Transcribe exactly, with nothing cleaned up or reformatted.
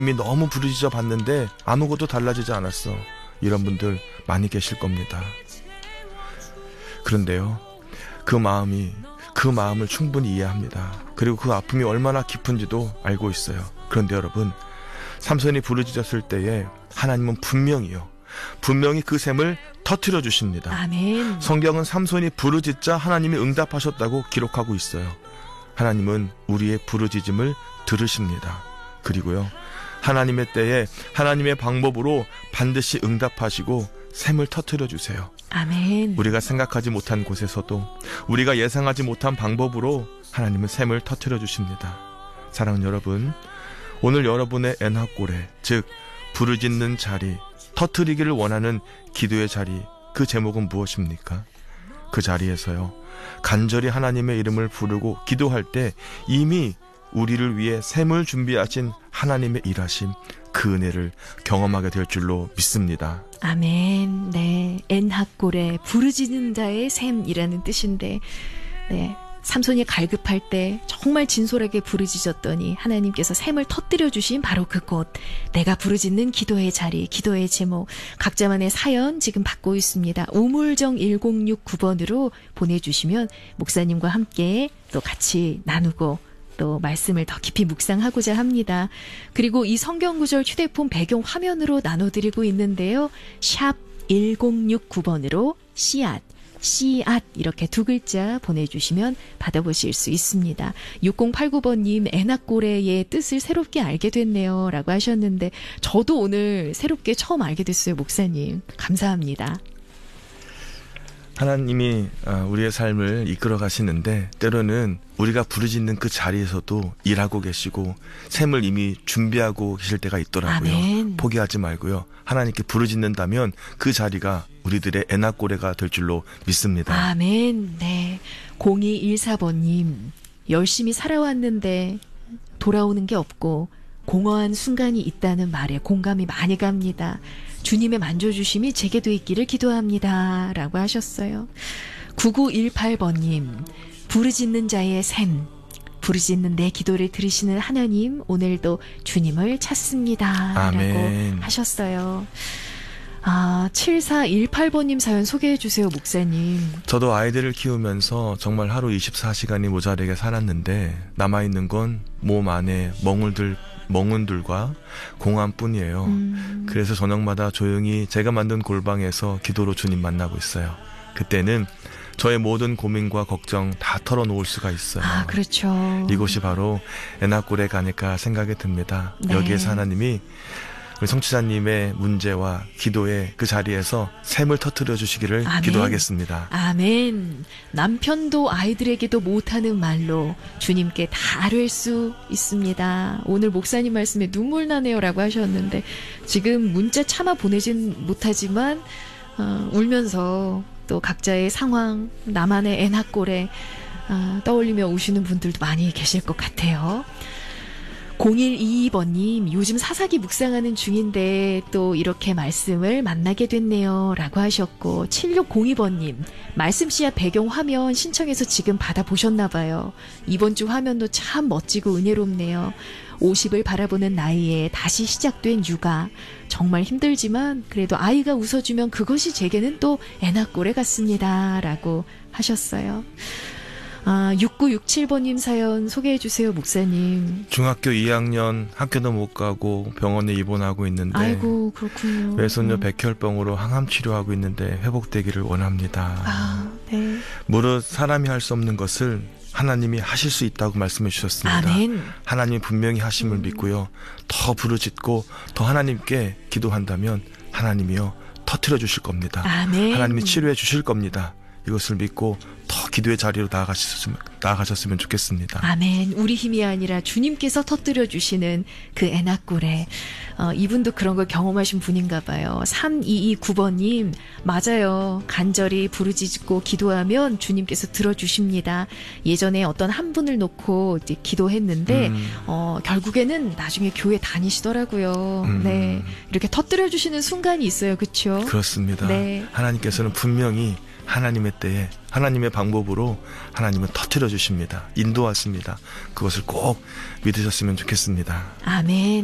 이미 너무 부르짖어 봤는데 아무것도 달라지지 않았어. 이런 분들 많이 계실 겁니다. 그런데요, 그 마음이 그 마음을 충분히 이해합니다. 그리고 그 아픔이 얼마나 깊은지도 알고 있어요. 그런데 여러분, 삼손이 부르짖었을 때에 하나님은 분명히요 분명히 그 샘을 터뜨려 주십니다. 아멘. 성경은 삼손이 부르짖자 하나님이 응답하셨다고 기록하고 있어요. 하나님은 우리의 부르짖음을 들으십니다. 그리고요, 하나님의 때에 하나님의 방법으로 반드시 응답하시고 샘을 터뜨려 주세요. 아멘. 우리가 생각하지 못한 곳에서도, 우리가 예상하지 못한 방법으로 하나님은 샘을 터뜨려 주십니다. 사랑하는 여러분, 오늘 여러분의 엔하골에, 즉 부르짖는 자리, 터뜨리기를 원하는 기도의 자리, 그 제목은 무엇입니까? 그 자리에서요, 간절히 하나님의 이름을 부르고 기도할 때 이미 우리를 위해 샘을 준비하신 하나님의 일하심, 그 은혜를 경험하게 될 줄로 믿습니다. 아멘. 네, 엔하골에 부르짖는 자의 샘이라는 뜻인데, 네, 삼손이 갈급할 때 정말 진솔하게 부르짖었더니 하나님께서 샘을 터뜨려 주신 바로 그곳, 내가 부르짖는 기도의 자리, 기도의 제목, 각자만의 사연 지금 받고 있습니다. 우물정 일공육구 번으로 보내주시면 목사님과 함께 또 같이 나누고 또 말씀을 더 깊이 묵상하고자 합니다. 그리고 이 성경구절 휴대폰 배경 화면으로 나눠드리고 있는데요. 샵 일공육구 번으로 씨앗, 씨앗 이렇게 두 글자 보내주시면 받아보실 수 있습니다. 육공팔구 번님, 엔하골의 뜻을 새롭게 알게 됐네요 라고 하셨는데, 저도 오늘 새롭게 처음 알게 됐어요. 목사님 감사합니다. 하나님이 우리의 삶을 이끌어 가시는데, 때로는 우리가 부르짖는 그 자리에서도 일하고 계시고 샘을 이미 준비하고 계실 때가 있더라고요. 아멘. 포기하지 말고요, 하나님께 부르짖는다면 그 자리가 우리들의 엔하골에가 될 줄로 믿습니다. 아멘. 네, 공이일사 번님, 열심히 살아왔는데 돌아오는 게 없고 공허한 순간이 있다는 말에 공감이 많이 갑니다. 주님의 만져주심이 제게 돼 있기를 기도합니다 라고 하셨어요. 구구일팔 번님, 부르짖는 자의 샘, 부르짖는 내 기도를 들으시는 하나님, 오늘도 주님을 찾습니다 아멘. 라고 하셨어요. 아, 칠사일팔 번님 사연 소개해 주세요, 목사님. 저도 아이들을 키우면서 정말 하루 이십사 시간이 모자르게 살았는데 남아있는 건 몸 안에 멍울들 멍운들과 공허함뿐이에요. 음. 그래서 저녁마다 조용히 제가 만든 골방에서 기도로 주님 만나고 있어요. 그때는 저의 모든 고민과 걱정 다 털어놓을 수가 있어요. 아, 그렇죠. 이곳이 바로 엔하골에 가니까 생각이 듭니다. 네. 여기에서 하나님이 우리 성취자님의 문제와 기도에 그 자리에서 샘을 터뜨려 주시기를 아멘. 기도하겠습니다. 아멘. 남편도 아이들에게도 못하는 말로 주님께 다 아뢰 수 있습니다. 오늘 목사님 말씀에 눈물 나네요 라고 하셨는데, 지금 문자 차마 보내진 못하지만 어, 울면서 또 각자의 상황, 나만의 엔하골에 어, 떠올리며 우시는 분들도 많이 계실 것 같아요. 공일이이 번님, 요즘 사사기 묵상하는 중인데 또 이렇게 말씀을 만나게 됐네요 라고 하셨고, 칠육공이 번님, 말씀 씨앗 배경 화면 신청해서 지금 받아보셨나 봐요. 이번 주 화면도 참 멋지고 은혜롭네요. 오십을 바라보는 나이에 다시 시작된 육아, 정말 힘들지만 그래도 아이가 웃어주면 그것이 제게는 또 엔하골에 같습니다 라고 하셨어요. 아, 육구육칠 번님 사연 소개해 주세요, 목사님. 중학교 이 학년 학교도 못 가고 병원에 입원하고 있는데, 아이고, 그렇군요. 외손녀 음. 백혈병으로 항암 치료하고 있는데 회복되기를 원합니다. 아, 네. 무릇 사람이 할 수 없는 것을 하나님이 하실 수 있다고 말씀해 주셨습니다. 아멘. 하나님이 분명히 하심을 음. 믿고요, 더 부르짖고 더 하나님께 기도한다면 하나님이요 터뜨려 주실 겁니다. 아멘. 하나님이 치료해 주실 겁니다. 이것을 믿고 더 기도의 자리로 나아가셨으면, 나아가셨으면 좋겠습니다. 아멘. 우리 힘이 아니라 주님께서 터뜨려 주시는 그 엔하골에, 어, 이분도 그런 걸 경험하신 분인가 봐요. 삼이이구 번님, 맞아요. 간절히 부르짖고 기도하면 주님께서 들어주십니다. 예전에 어떤 한 분을 놓고 이제 기도했는데 음. 어, 결국에는 나중에 교회 다니시더라고요. 음. 네, 이렇게 터뜨려 주시는 순간이 있어요. 그렇죠? 그렇습니다. 네. 하나님께서는 분명히 하나님의 때에 하나님의 방법으로 하나님은 터뜨려 주십니다. 인도하십니다. 그것을 꼭 믿으셨으면 좋겠습니다. 아멘.